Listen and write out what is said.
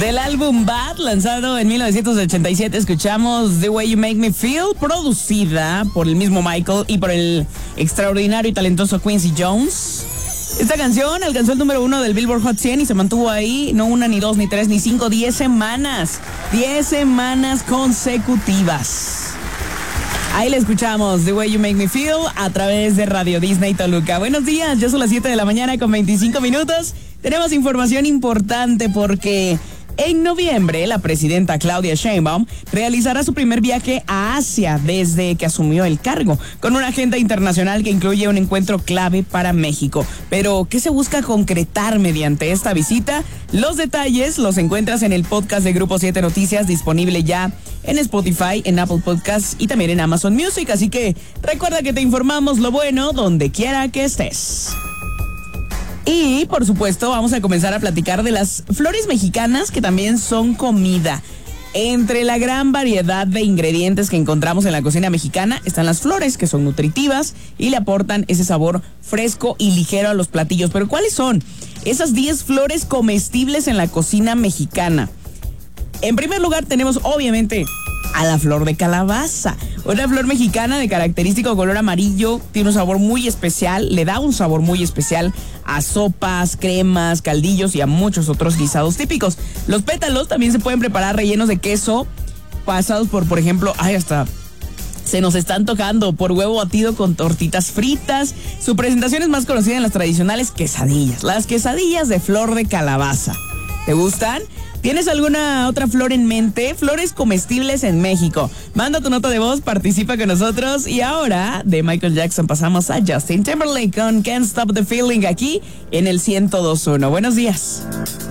Del álbum Bad, lanzado en 1987, escuchamos The Way You Make Me Feel, producida por el mismo Michael y por el extraordinario y talentoso Quincy Jones. Esta canción alcanzó el número 1 del Billboard Hot 100 y se mantuvo ahí no una, ni dos, ni tres, ni cinco, 10 semanas. 10 semanas consecutivas. Ahí le escuchamos, The Way You Make Me Feel, a través de Radio Disney Toluca. Buenos días, ya son las 7 de la mañana con 25 minutos. Tenemos información importante porque en noviembre la presidenta Claudia Sheinbaum realizará su primer viaje a Asia desde que asumió el cargo, con una agenda internacional que incluye un encuentro clave para México. Pero, ¿qué se busca concretar mediante esta visita? Los detalles los encuentras en el podcast de Grupo 7 Noticias, disponible ya en Spotify, en Apple Podcasts y también en Amazon Music. Así que recuerda que te informamos lo bueno donde quiera que estés. Y, por supuesto, vamos a comenzar a platicar de las flores mexicanas, que también son comida. Entre la gran variedad de ingredientes que encontramos en la cocina mexicana están las flores, que son nutritivas y le aportan ese sabor fresco y ligero a los platillos. Pero, ¿cuáles son esas 10 flores comestibles en la cocina mexicana? En primer lugar, tenemos, obviamente, a la flor de calabaza. Una flor mexicana de característico color amarillo, tiene un sabor muy especial, le da un sabor muy especial a sopas, cremas, caldillos y a muchos otros guisados típicos. Los pétalos también se pueden preparar rellenos de queso, pasados por ejemplo, hasta se nos están tocando, por huevo batido con tortitas fritas. Su presentación es más conocida en las tradicionales quesadillas, las quesadillas de flor de calabaza. ¿Te gustan? ¿Tienes alguna otra flor en mente? Flores comestibles en México. Manda tu nota de voz, participa con nosotros. Y ahora, de Michael Jackson pasamos a Justin Timberlake con Can't Stop the Feeling, aquí en el 102.1. Buenos días.